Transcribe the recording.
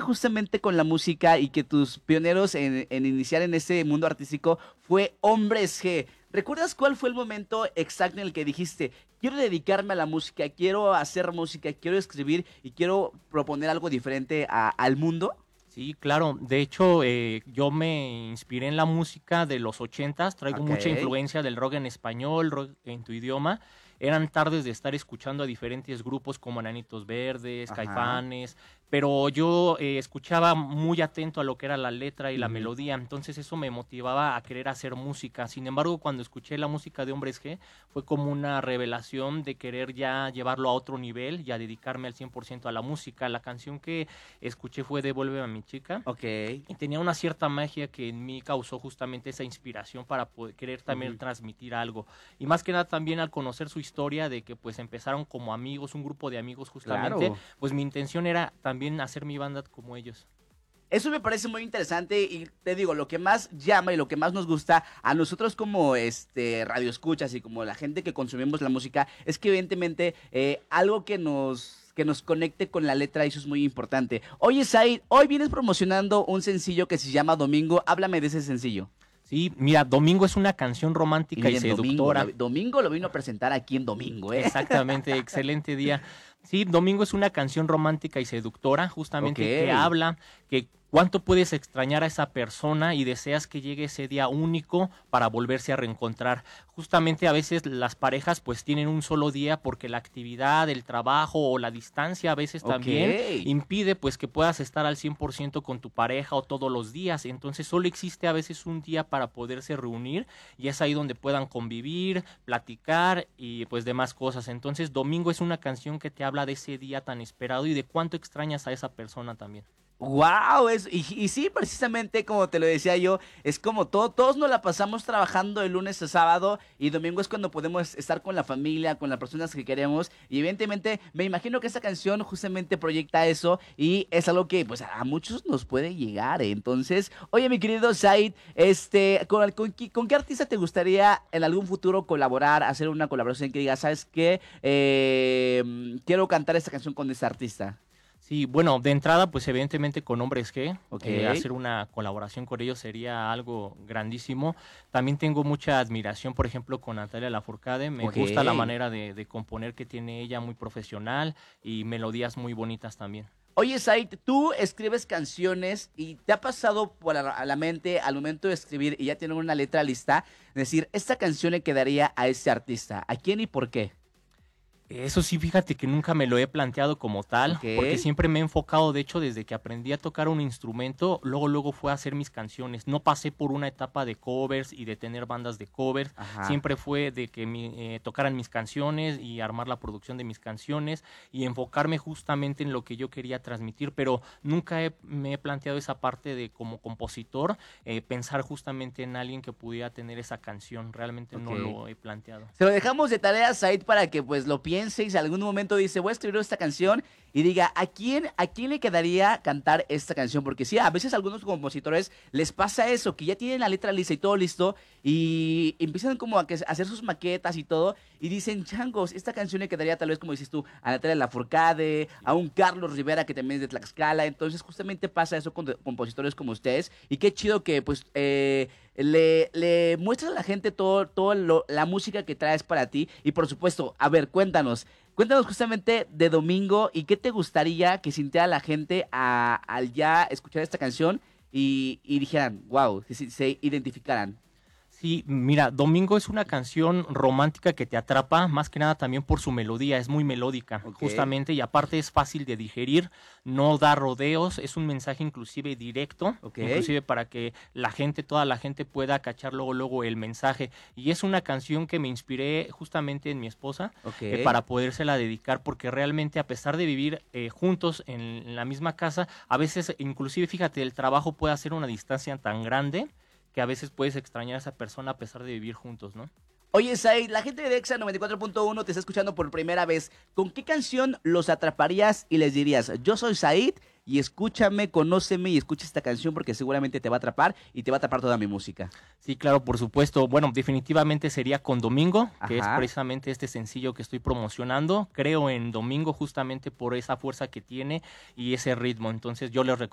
justamente con la música y que tus pioneros en iniciar en ese mundo artístico fue Hombres G. ¿Recuerdas cuál fue el momento exacto en el que dijiste, quiero dedicarme a la música, quiero hacer música, quiero escribir y quiero proponer algo diferente al mundo? Sí, claro. De hecho, yo me inspiré en la música de los 80s. Traigo Ok, mucha influencia del rock en español, rock en tu idioma. Eran tardes de estar escuchando a diferentes grupos como Enanitos Verdes, ajá. Caifanes, pero yo escuchaba muy atento a lo que era la letra y la Ujú. melodía, entonces eso me motivaba a querer hacer música. Sin embargo, cuando escuché la música de Hombres G, fue como una revelación de querer ya llevarlo a otro nivel y a dedicarme al 100% a la música. La canción que escuché fue Devuélveme a mi chica. Ok. Y tenía una cierta magia que en mí causó justamente esa inspiración para poder, querer también Ujú. transmitir algo. Y más que nada también al conocer su historia de que pues empezaron como amigos, un grupo de amigos justamente, Claro. pues mi intención era también hacer mi banda como ellos. Eso me parece muy interesante y te digo, lo que más llama y lo que más nos gusta a nosotros como radioescuchas y como la gente que consumimos la música es que evidentemente algo que nos conecte con la letra, eso es muy importante. Oye, Said, hoy vienes promocionando un sencillo que se llama Domingo. Háblame de ese sencillo. Sí, mira, Domingo es una canción Y romántica y miren, Domingo, seductora. Domingo lo vino a presentar aquí en Domingo, ¿eh? Exactamente, excelente día. Sí, Domingo es una canción romántica y seductora, Ok. justamente que habla que cuánto puedes extrañar a esa persona y deseas que llegue ese día único para volverse a reencontrar. Justamente a veces las parejas pues tienen un solo día porque la actividad, el trabajo o la distancia a veces Ok. también impide pues que puedas estar al 100% con tu pareja o todos los días. Entonces solo existe a veces un día para poderse reunir y es ahí donde puedan convivir, platicar y pues demás cosas. Entonces Domingo es una canción que te habla de ese día tan esperado y de cuánto extrañas a esa persona también. Wow, y sí, precisamente como te lo decía yo, es como todos nos la pasamos trabajando de lunes a sábado y domingo es cuando podemos estar con la familia, con las personas que queremos y evidentemente me imagino que esta canción justamente proyecta eso y es algo que pues a muchos nos puede llegar, ¿eh? Entonces, oye mi querido Said, ¿con qué artista te gustaría en algún futuro colaborar, hacer una colaboración que diga, ¿sabes qué? Quiero cantar esta canción con esta artista. Sí, bueno, de entrada, pues evidentemente con Hombres G, Ok, hacer una colaboración con ellos sería algo grandísimo. También tengo mucha admiración, por ejemplo, con Natalia Lafourcade. Me ok. gusta la manera de componer que tiene ella, muy profesional y melodías muy bonitas también. Oye, Said, tú escribes canciones y te ha pasado por a la mente al momento de escribir y ya tienen una letra lista, decir, esta canción le quedaría a ese artista. ¿A quién y por qué? Eso sí, fíjate que nunca me lo he planteado como tal, Ok, porque siempre me he enfocado, de hecho, desde que aprendí a tocar un instrumento, luego fue a hacer mis canciones. No pasé por una etapa de covers y de tener bandas de covers, ajá, siempre fue de que tocaran mis canciones y armar la producción de mis canciones y enfocarme justamente en lo que yo quería transmitir, pero nunca me he planteado esa parte de como compositor, pensar justamente en alguien que pudiera tener esa canción, realmente no ok. lo he planteado. Se lo dejamos de tarea a Said para que pues lo piense y si algún momento dice, voy a escribir esta canción y diga, ¿a quién le quedaría cantar esta canción? Porque sí, a veces a algunos compositores les pasa eso, que ya tienen la letra lista y todo listo y empiezan como a hacer sus maquetas y todo y dicen, changos, esta canción le quedaría tal vez como dices tú, a Natalia Lafourcade, a un Carlos Rivera que también es de Tlaxcala, entonces justamente pasa eso con compositores como ustedes y qué chido que pues le muestras a la gente la música que traes para ti. Y por supuesto, a ver, cuéntanos justamente de Domingo y qué te gustaría que sintiera la gente al ya escuchar esta canción y dijeran, wow, se identificaran. Sí, mira, Domingo es una canción romántica que te atrapa, más que nada también por su melodía, es muy melódica, Ok, justamente, y aparte es fácil de digerir, no da rodeos, es un mensaje inclusive directo, ok, inclusive para que la gente, toda la gente pueda cachar luego el mensaje. Y es una canción que me inspiré justamente en mi esposa ok. para podérsela dedicar, porque realmente a pesar de vivir juntos en la misma casa, a veces inclusive, fíjate, el trabajo puede hacer una distancia tan grande que a veces puedes extrañar a esa persona a pesar de vivir juntos, ¿no? Oye, Said, la gente de Exa 94.1 te está escuchando por primera vez. ¿Con qué canción los atraparías y les dirías, yo soy Said y escúchame, conóceme y escucha esta canción porque seguramente te va a atrapar y te va a atrapar toda mi música? Sí, claro, por supuesto. Bueno, definitivamente sería con Domingo, que es Ajá. precisamente este sencillo que estoy promocionando. Creo en Domingo justamente por esa fuerza que tiene y ese ritmo. Entonces yo les